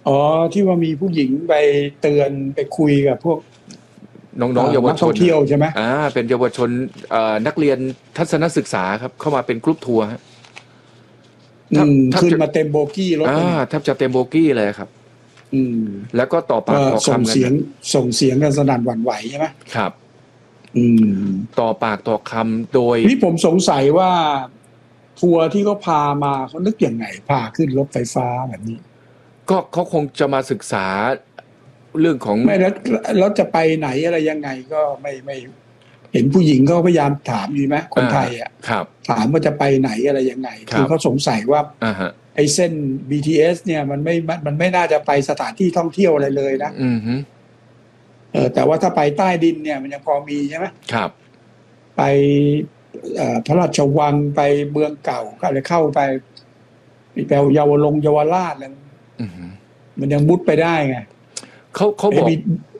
อ๋อที่ว่ามีผู้หญิงไปเตือนไปคุยกับพวกน้องๆเยาวนักท่องชนนะเที่ยวใช่ไหมเป็นเยาวชนนักเรียนทัศนศึกษาครับเข้ามาเป็นกรุ๊ปทัวร์ฮะแทบขึ้นจะมาเต็มโบกี้รถเลยเนี่ยแทบจะเต็มโบกี้เลยครับอืมแล้วก็ต่อปาก็กต่อคำกันนะส่งเสียงกันสนั่นหวั่นไหวใช่ไหมครับอืมต่อปากต่อคำโดยนี่ผมสงสัยว่าทัวร์ที่เขาพามาเขานึกยังไงพาขึ้นรถไฟฟ้าแบบนี้ก็เขาคงจะมาศึกษาเรื่องของไม่แล้วจะไปไหนอะไรยังไงก็ไม่เห็นผู้หญิงเขาพยายามถามอยู่ไหมคนไทยอ่ะครับถามว่าจะไปไหนอะไรยังไงครัคือบเขาสงสัยว่าฮะไอ้เส้น BTS เนี่ยมันไม่น่าจะไปสถานที่ท่องเที่ยวอะไรเลยนะอือฮึแต่ว่าถ้าไปใต้ดินเนี่ยมันยังพอมีใช่ไหมครับไปพระราชวังไปเมืองเก่าก็เลยเข้าไปแปลเยาวราชอะไรอือฮึมันยังมุดไปได้ไงเขาบอก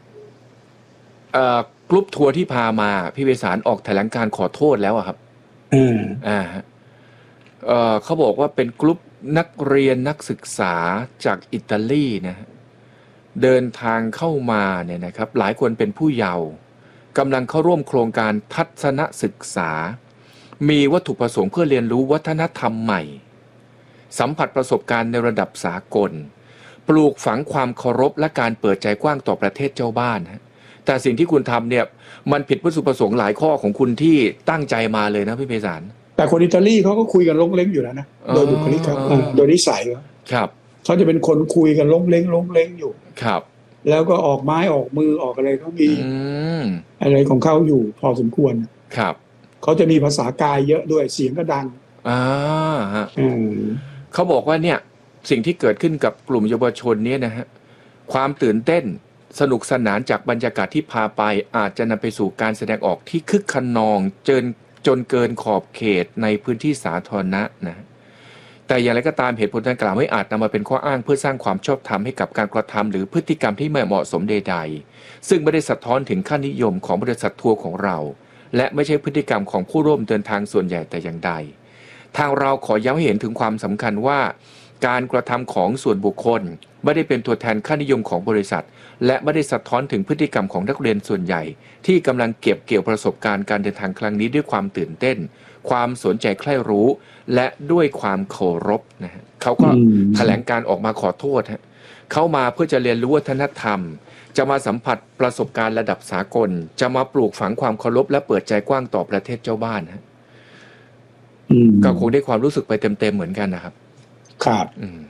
กรุ๊ปทัวร์ที่พามาพี่เวสารออกแถลงการขอโทษแล้วอะครับฮะเขาบอกว่าเป็นกลุ่มนักเรียนนักศึกษาจากอิตาลีนะฮะเดินทางเข้ามาเนี่ยนะครับหลายคนเป็นผู้เยาว์กำลังเข้าร่วมโครงการทัศนศึกษามีวัตถุประสงค์เพื่อเรียนรู้วัฒนธรรมใหม่สัมผัสประสบการณ์ในระดับสากลปลูกฝังความเคารพและการเปิดใจกว้างต่อประเทศเจ้าบ้านฮะแต่สิ่งที่คุณทำเนี่ยมันผิดวัตถุประสงค์หลายข้อของคุณที่ตั้งใจมาเลยนะพี่เภสัชแต่คนอิตาลีเขาก็คุยกันล้งเล้งอยู่แล้วนะโดยบุคลิกเขาโดยนิสัยครับเขาจะเป็นคนคุยกันล้งเล้งอยู่ครับแล้วก็ออกไม้ออกมือออกอะไรเขามีอะไรของเขาอยู่พอสมควรครับเขาจะมีภาษากายเยอะด้วยเสียงก็ดังฮะเขาบอกว่าเนี่ยสิ่งที่เกิดขึ้นกับกลุ่มเยาวชนเนี่ยนะฮะความตื่นเต้นสนุกสนานจากบรรยากาศที่พาไปอาจจะนำไปสู่การแสดงออกที่คึกคะนองจนเกินขอบเขตในพื้นที่สาธารณะนะแต่อย่างไรก็ตามเหตุผลดังกล่าวไม่อาจนำมาเป็นข้ออ้างเพื่อสร้างความชอบธรรมให้กับการกระทำหรือพฤติกรรมที่ไม่เหมาะสมใดๆซึ่งไม่ได้สะท้อนถึงค่านิยมของบริษัททัวร์ของเราและไม่ใช่พฤติกรรมของผู้ร่วมเดินทางส่วนใหญ่แต่อย่างใดทางเราขอย้ำให้เห็นถึงความสำคัญว่าการกระทำของส่วนบุคคลไม่ได้เป็นตัวแทนค่านิยมของบริษัทและไม่ได้สะท้อนถึงพฤติกรรมของนักเรียนส่วนใหญ่ที่กำลังเก็บเกี่ยวประสบการณ์การเดินทางครั้งนี้ด้วยความตื่นเต้นความสนใจใคร่รู้และด้วยความเคารพนะฮะเขาก็แถลงการออกมาขอโทษฮะเข้ามาเพื่อจะเรียนรู้วัฒนธรรมจะมาสัมผัสประสบการณ์ระดับสากลจะมาปลูกฝังความเคารพและเปิดใจกว้างต่อประเทศเจ้าบ้านฮะก็คงได้ความรู้สึกไปเต็มๆเหมือนกันนะครับครับ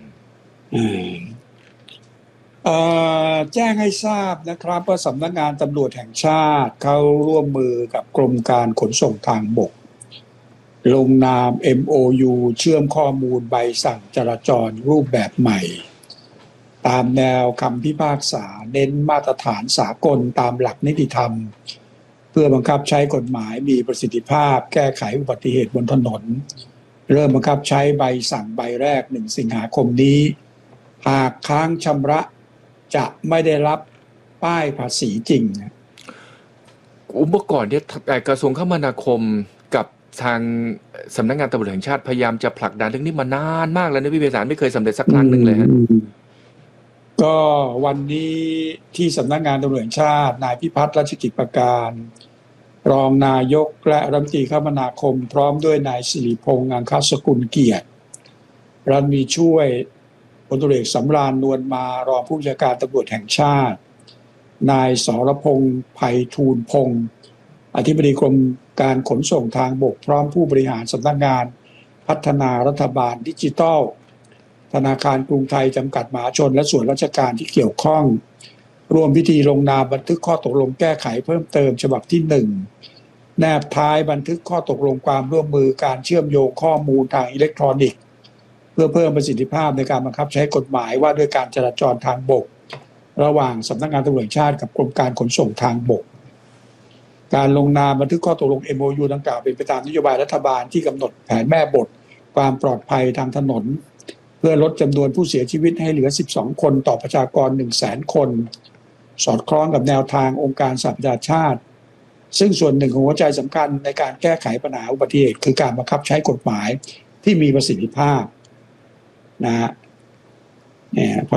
แจ้งให้ทราบนะครับว่าสำนักงานตำรวจแห่งชาติเขาร่วมมือกับกรมการขนส่งทางบกลงนาม MOU เชื่อมข้อมูลใบสั่งจราจรรูปแบบใหม่ตามแนวคำพิพากษาเน้นมาตรฐานสากลตามหลักนิติธรรมเพื่อบังคับใช้กฎหมายมีประสิทธิภาพแก้ไขอุบัติเหตุบนถนนเริ่มบังคับใช้ใบสั่งใบแรก1 สิงหาคมนี้หากค้างชำระจะไม่ได้รับป้ายภาษีจริงนะเมื่อก่อนเนี่ยกระทรวงคมนาคมกับทางสำนักงานตำรวจแห่งชาติพยายามจะผลักดันเรื่องนี้มานานมากแล้วนะพี่เภสัชไม่เคยสำเร็จสักครั้งหนึ่งเลยฮะก็วันนี้ที่สำนักงานตำรวจแห่งชาตินายพิพัฒน์รัชกิจประการรองนายกและรัฐมนตรีคมนาคมพร้อมด้วยนายสิริพงษ์อังคสกุลเกียรติรัฐมนตรีช่วยพลตำรวจเอกสำราญนวลมารองผู้บัญชาการตำรวจแห่งชาตินายสรพงษ์ไพฑูรย์พงษ์อธิบดีกรมการขนส่งทางบกพร้อมผู้บริหารสำนักงานพัฒนารัฐบาลดิจิทัลธนาคารกรุงไทยจำกัดมหาชนและส่วนราชการที่เกี่ยวข้องร่วมพิธีลงนามบันทึกข้อตกลงแก้ไขเพิ่มเติมฉบับที่1แนบท้ายบันทึกข้อตกลงความร่วมมือการเชื่อมโยงข้อมูลทางอิเล็กทรอนิกส์เพื่อเพิ่มประสิทธิภาพในการบังคับใช้กฎหมายว่าด้วยการจราจรทางบกระหว่างสำนักงานตำรวจแห่งชาติกับกรมการขนส่งทางบกการลงนามบันทึกข้อตกลง MOU ดังกล่าวเป็นไปตามนโยบายรัฐบาลที่กำหนดแผนแม่บทความปลอดภัยทางถนนเพื่อลดจำนวนผู้เสียชีวิตให้เหลือ12คนต่อประชากร 100,000 คนสอดคล้องกับแนวทางองค์การสหประชาชาติซึ่งส่วนหนึ่งของหัวใจสำคัญในการแก้ไขปัญหาอุบัติเหตุคือการบังคับใช้กฎหมายที่มีประสิทธิภาพนะฮะ